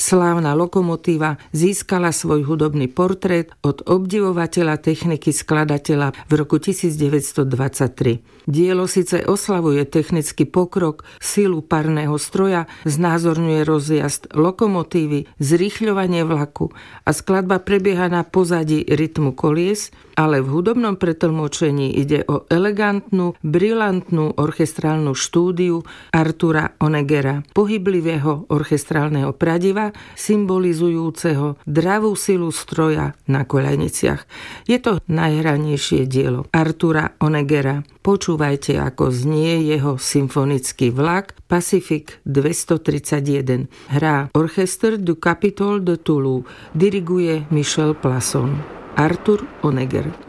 Slávna lokomotíva získala svoj hudobný portrét od obdivovateľa techniky skladateľa v roku 1923. Dielo síce oslavuje technický pokrok, silu parného stroja, znázorňuje rozjazd lokomotívy, zrýchľovanie vlaku a skladba prebieha na pozadí rytmu kolies, ale v hudobnom pretlmočení ide o elegantnú, brilantnú orchestrálnu štúdiu Artura Honeggera, pohyblivého orchestrálneho pradiva, symbolizujúceho dravú silu stroja na koľajniciach. Je to najhranejšie dielo Artura Honeggera. Počúvajte, ako znie jeho symfonický vlak Pacific 231. Hrá Orchestre du Capitole de Toulouse, diriguje Michel Plasson. Artur Honegger.